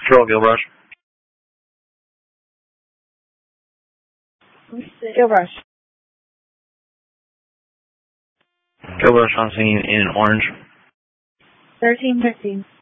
Patrol, Gilbrush. Gilbrush. Gilbrush on scene in orange. 1315.